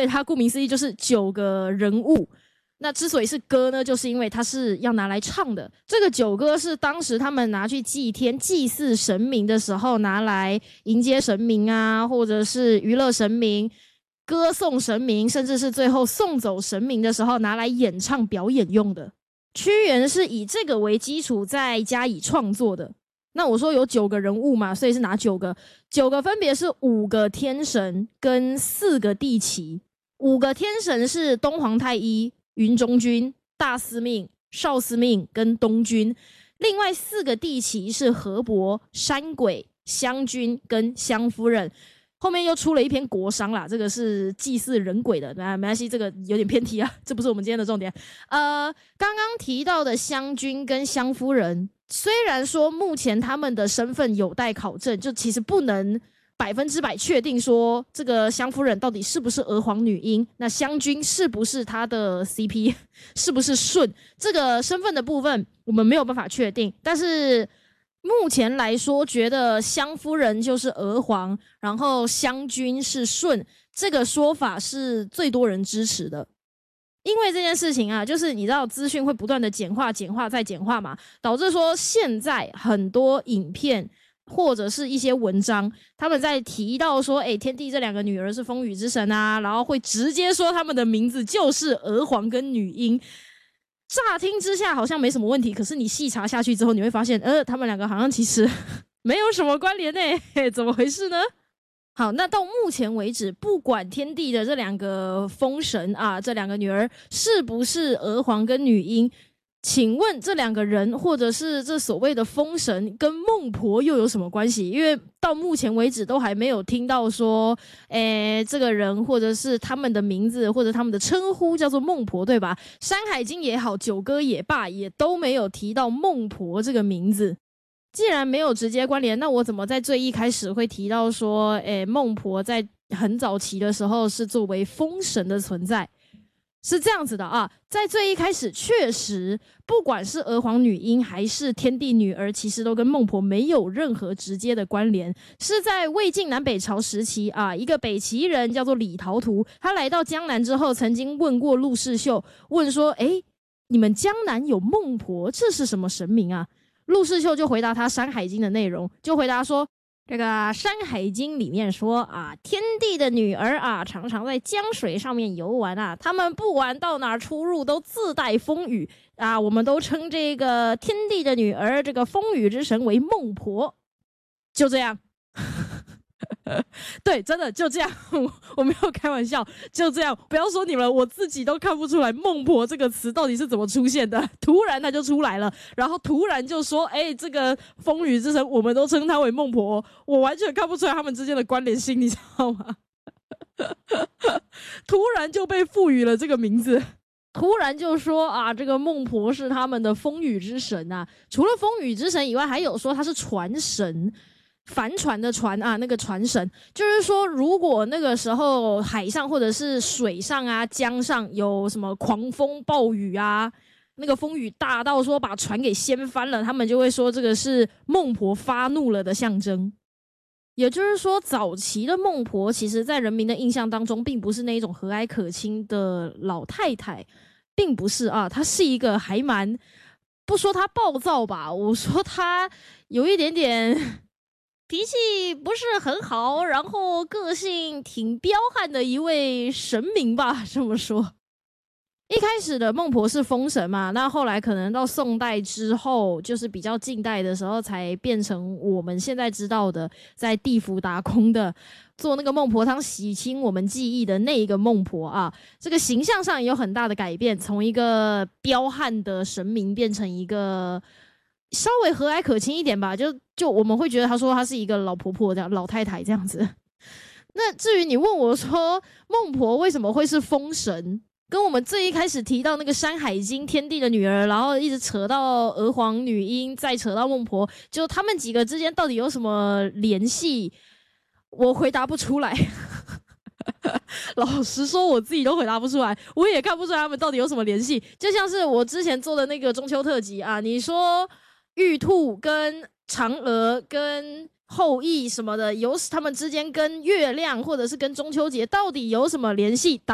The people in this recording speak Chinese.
以它顾名思义就是9个人物。那之所以是歌呢，就是因为它是要拿来唱的。这个9歌是当时他们拿去祭天、祭祀神明的时候，拿来迎接神明啊，或者是娱乐神明、歌颂神明，甚至是最后送走神明的时候拿来演唱表演用的。屈原是以这个为基础再加以创作的。那我说有9个人物嘛，所以是哪9个？9个分别是5个天神跟4个地旗。5个天神是东皇太一、云中君、大司命、少司命跟东君，另外4个地旗是河伯、山鬼、湘君跟湘夫人。后面又出了一篇国殇啦，这个是祭祀人鬼的，没关系，这个有点偏题啊，这不是我们今天的重点。刚刚提到的湘君跟湘夫人，虽然说目前他们的身份有待考证，就其实不能100%确定说这个湘夫人到底是不是娥皇女英，那湘君是不是她的 CP， 是不是舜，这个身份的部分我们没有办法确定，但是目前来说觉得湘夫人就是娥皇，然后湘君是舜，这个说法是最多人支持的。因为这件事情啊，就是你知道资讯会不断的简化再简化嘛，导致说现在很多影片或者是一些文章，他们在提到说天帝这2个女儿是风雨之神啊，然后会直接说他们的名字就是娥皇跟女英。乍听之下好像没什么问题，可是你细查下去之后，你会发现他们2个好像其实没有什么关联怎么回事呢？好，那到目前为止，不管天帝的这2个风神啊，这2个女儿是不是娥皇跟女英，请问这2个人或者是这所谓的风神跟孟婆又有什么关系？因为到目前为止都还没有听到说这个人或者是他们的名字或者他们的称呼叫做孟婆，对吧？山海经也好，九歌也罢，也都没有提到孟婆这个名字。既然没有直接关联，那我怎么在最一开始会提到说孟婆在很早期的时候是作为风神的存在？是这样子的啊，在最一开始确实不管是娥皇女英还是天帝女儿，其实都跟孟婆没有任何直接的关联。是在魏晋南北朝时期啊，一个北齐人叫做李陶图，他来到江南之后曾经问过陆士秀，问说你们江南有孟婆，这是什么神明啊？陆士秀就回答他《山海经》的内容，就回答说这个《山海经》里面说啊，天帝的女儿啊，常常在江水上面游玩啊，他们不管到哪出入都自带风雨啊，我们都称这个天帝的女儿，这个风雨之神为孟婆。就这样。对，真的就这样，我没有开玩笑，就这样。不要说你们，我自己都看不出来孟婆这个词到底是怎么出现的，突然它就出来了，然后突然就说这个风雨之神我们都称它为孟婆，我完全看不出来他们之间的关联性，你知道吗？突然就被赋予了这个名字，突然就说啊，这个孟婆是他们的风雨之神啊。除了风雨之神以外，还有说他是船神，帆船的船啊，那个船神，就是说如果那个时候海上或者是水上啊，江上有什么狂风暴雨啊，那个风雨大到说把船给掀翻了，他们就会说这个是孟婆发怒了的象征。也就是说，早期的孟婆其实在人民的印象当中并不是那种和蔼可亲的老太太，并不是啊，她是一个还蛮，不说她暴躁吧，我说她有一点点脾气不是很好，然后个性挺彪悍的一位神明吧，这么说。一开始的孟婆是风神嘛，那后来可能到宋代之后，就是比较近代的时候，才变成我们现在知道的在地府打工的，做那个孟婆汤洗清我们记忆的那一个孟婆啊。这个形象上也有很大的改变，从一个彪悍的神明变成一个稍微和蔼可亲一点吧，就我们会觉得他说他是一个老婆婆这样，老太太这样子。那至于你问我说孟婆为什么会是风神，跟我们最一开始提到那个《山海经》天帝的女儿，然后一直扯到娥皇女英，再扯到孟婆，就他们几个之间到底有什么联系，我回答不出来。老实说我自己都回答不出来，我也看不出来他们到底有什么联系。就像是我之前做的那个中秋特辑啊，你说玉兔跟嫦娥跟后羿什么的，他们之间跟月亮或者是跟中秋节到底有什么联系？